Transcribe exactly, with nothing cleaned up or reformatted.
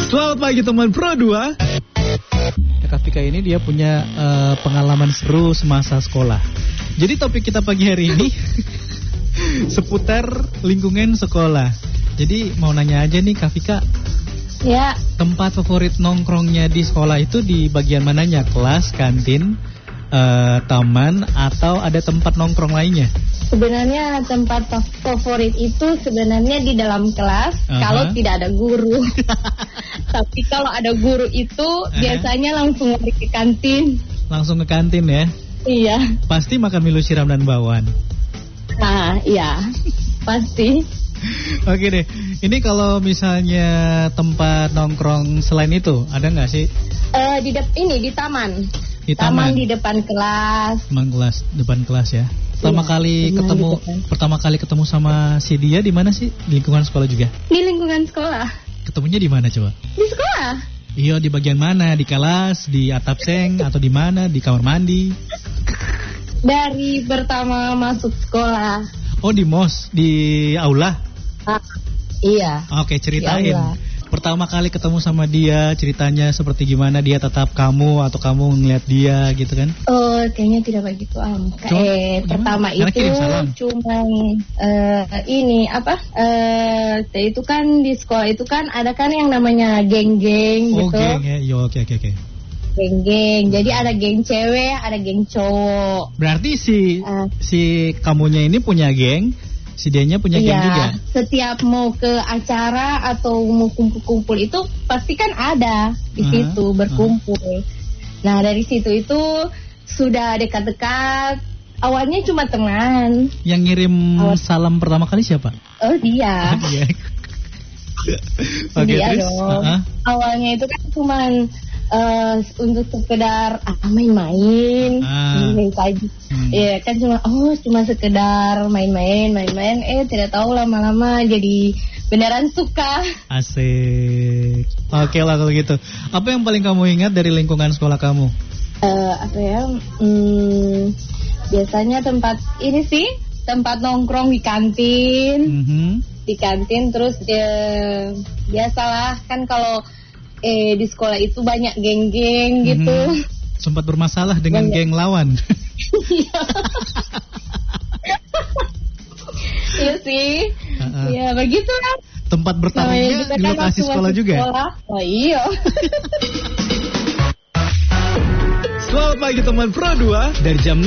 Selamat pagi teman Pro dua. Kak Vika ini dia punya uh, pengalaman seru semasa sekolah. Jadi topik kita pagi hari ini seputar lingkungan sekolah. Jadi mau nanya aja nih Kak Vika. Ya. Tempat favorit nongkrongnya di sekolah itu di bagian mananya? Kelas, kantin, uh, taman, atau ada tempat nongkrong lainnya? Sebenarnya tempat favorit itu sebenarnya di dalam kelas, uh-huh. kalau tidak ada guru. Tapi kalau ada guru itu uh-huh. biasanya langsung lari ke kantin. Langsung ke kantin ya? Iya. Pasti makan milo siram dan bakwan. Ah, iya. Pasti. Oke deh. Ini kalau misalnya tempat nongkrong selain itu, ada nggak sih? Uh, di de- ini di taman. Di taman. Taman di depan kelas. Taman kelas, depan kelas ya. Pertama iya, kali ketemu pertama kali ketemu sama si dia di mana sih? Di lingkungan sekolah juga? Di lingkungan sekolah. Ketemunya di mana coba? Di sekolah. Iya, di bagian mana? Di kelas, di atap seng, atau di mana? Di kamar mandi? Dari pertama masuk sekolah. Oh, di mos, di aula? Ah, iya. Oke, ceritain. Pertama kali ketemu sama dia, ceritanya seperti gimana? Dia tetap kamu atau kamu ngeliat dia gitu kan? Oh, kayaknya tidak begitu am. Eh, pertama itu cuma uh, ini apa? Eh, uh, itu kan di sekolah itu kan ada kan yang namanya geng-geng oh, gitu. Oh, geng ya. Yo, oke oke oke. Geng-geng. Jadi ada geng cewek, ada geng cowok. Berarti si uh, si kamunya ini punya geng? Si dianya punya iya, geng juga? Setiap mau ke acara atau mau kumpul-kumpul itu pasti kan ada di uh-huh, situ berkumpul. Uh-huh. Nah dari situ itu sudah dekat-dekat. Awalnya cuma teman. Yang ngirim Awal... salam pertama kali siapa? Oh dia. Oke, dia terus? dong. Uh-huh. Awalnya itu kan cuma uh, untuk sekedar ah, main-main, ah. main saja. Hmm. Ya kan cuma oh cuma sekedar main-main, main-main. Eh tidak tahu lama-lama jadi beneran suka. Asik. Oke lah kalau gitu. Apa yang paling kamu ingat dari lingkungan sekolah kamu? Uh, apa ya? Hmm, biasanya tempat ini sih, tempat nongkrong di kantin. Mm-hmm. Di kantin terus dia biasalah kan kalau eh di sekolah itu banyak geng-geng gitu. Mm-hmm. Sempat bermasalah dengan banyak geng lawan. Iya sih. Uh-uh. Ya begitu kan. Tempat bertarungnya di lokasi sekolah juga. Sekolah. Oh iya. Selamat pagi teman Pro dua dari jam